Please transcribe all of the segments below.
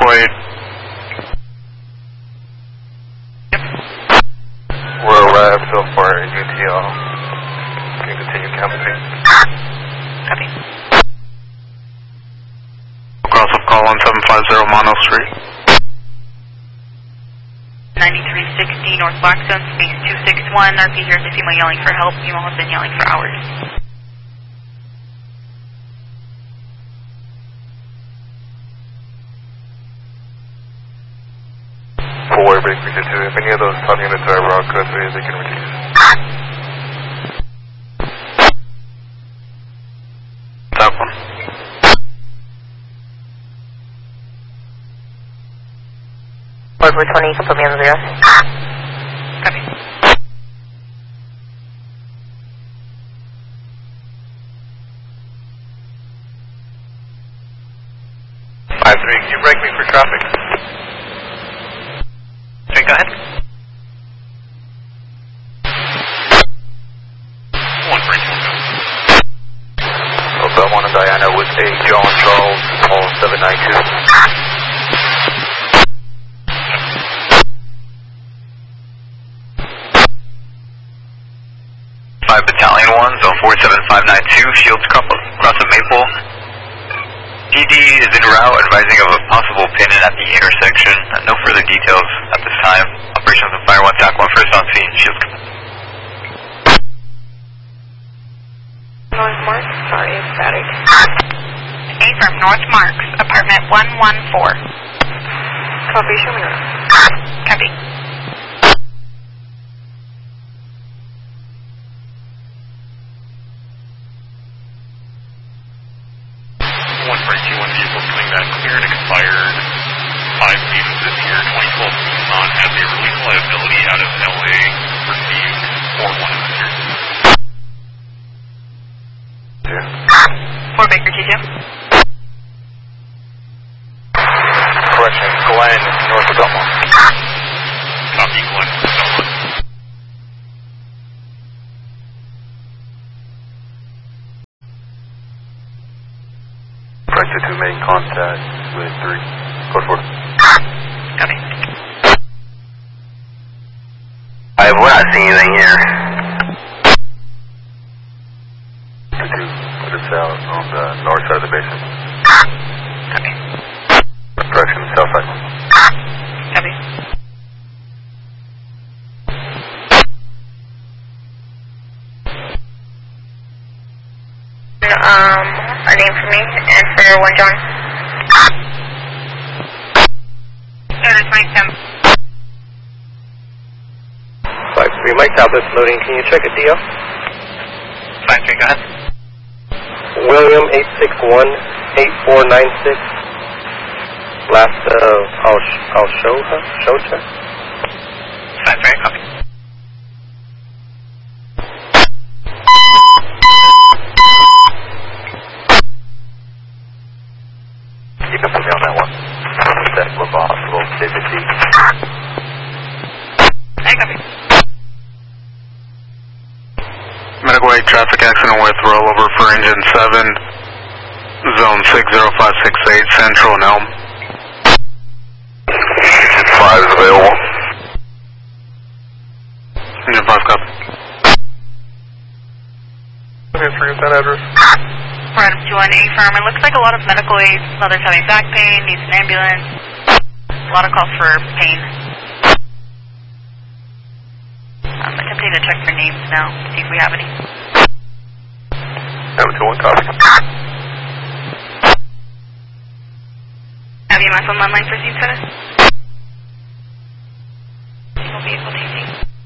Medical aid. Yep. We're arrived so far at UTL. Can you continue canvassing? Copy. Cross of call 1750 Mono Street. 9360 North Blackstone, space 261. RP hears a female yelling for help. Female has been yelling for hours. Forward break 2. If any of those top units are raw code 3, they can reduce. That one. Over 20, put me on the 0. Copy. Can you break me for traffic? Okay, go ahead. 1 Belmont and Diana with a John Charles, call 792. Battalion 1, zone 47592, Shields cross of Maple. PD is en route, advising of a possible pin-in at the intersection. No further details at this time. Operations on Fire 1, TAC 1, first on scene, Shields. North Marks, sorry, it's static. A from North Marks, apartment 114. Copy, show me around. Copy. Vehicle coming back clear and expired 5 seasons this year. 2012 Tucson has a release liability out of LA received 4-1 this year. Yeah. 4 Baker 2-2. Correction, Glenn, north of Belmont. Copy, Glenn. Belmont. Corrected to make contact with 3. Code 4. Copy. We're not seeing anything here. 2-2, put us out on the north side of the basin. Copy. Correction, south side. Copy. A name for me and for 1 John. There's Mike Tim. 5-3, Mike Tablets loading. Can you check a DL? 5-3, go ahead. William 861-8496. Last, I'll show check. 5-3, copy. You can put me on that one. That was possible. Hey, copy. Medical aid traffic accident with rollover for engine 7, zone 60568, Central and Elm. Engine 5 is available. Engine 5, copy. Okay, forget that address. Right up to an A firm. It looks like a lot of medical aids. Mother's having back pain, needs an ambulance. A lot of calls for pain. I'm attempting to check for names now, see if we have any. 721 copy. Have you my phone line for scene status? Single vehicle TC.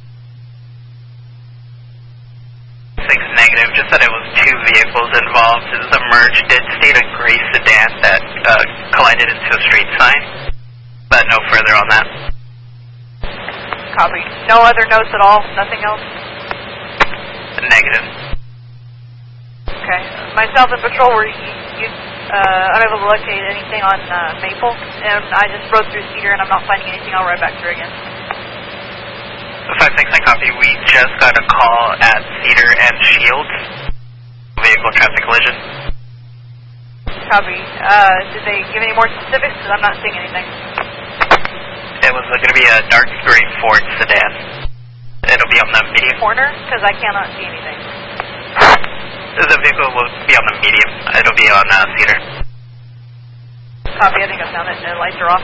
6 negative, just that it was 2 vehicles involved. The merge did state a gray sedan that collided into a street sign, but no further on that. Copy. No other notes at all? Nothing else? Negative. Okay. Myself and Patrol were unable to locate anything on Maple, and I just rode through Cedar and I'm not finding anything. I'll ride back through again. 5-6, I copy. We just got a call at Cedar and Shields. Vehicle traffic collision. Copy. Did they give any more specifics? Because I'm not seeing anything. It was going to be a dark gray Ford sedan. It'll be on the medium. Corner? Because I cannot see anything. The vehicle will be on the medium. It'll be on Cedar. Copy, I think I found it. The lights are off.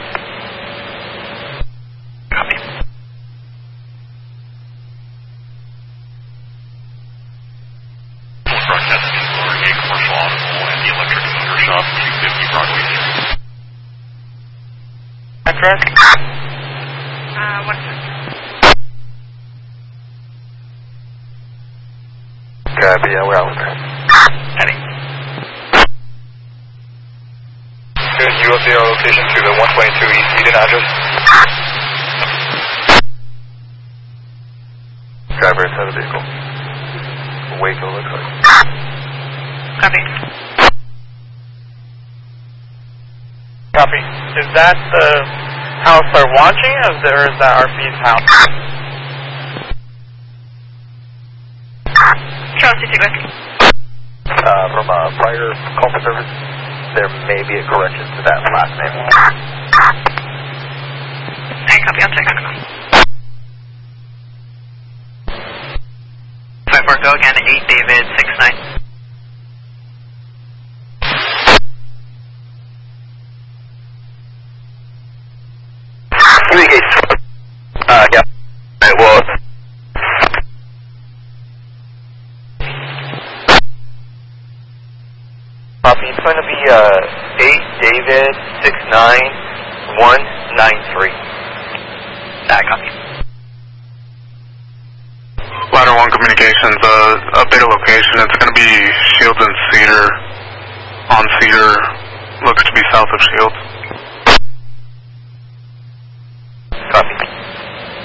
Copy. Broadcasting in Florida, a commercial audible and the electric motor shop, 250 Broadway Street. Address? What is it? Copy, yeah, we're out with that. Heading. Good, you update our location to the 122 East Eden address. Driver inside the vehicle. Waco looks like. Copy. Copy. Is that the house they're watching, or is that RP's house? Charles 2 Whiskey. From a prior call for service, there may be a correction to that last name. I copy, I'll check on it. 5-4, go again, 8 David, 6-9. Communication. Yeah. It was. Copy. It's going to be 8 David 69193. Copy. Ladder 1 Communications, update a location. It's going to be Shields and Cedar. On Cedar, looks to be south of Shields. Copy.